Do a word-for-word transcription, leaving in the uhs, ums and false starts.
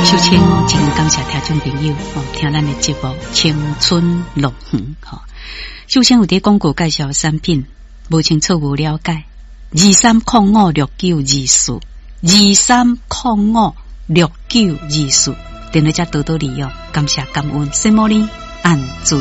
首先，真感谢听众朋友哦，听咱的节目《青春乐园》哈。首先有啲广告介绍产品，无清楚无了解，二三零五六九二四，二三零五六九二四，电话只多多利用，感谢感恩，什么呢？按住。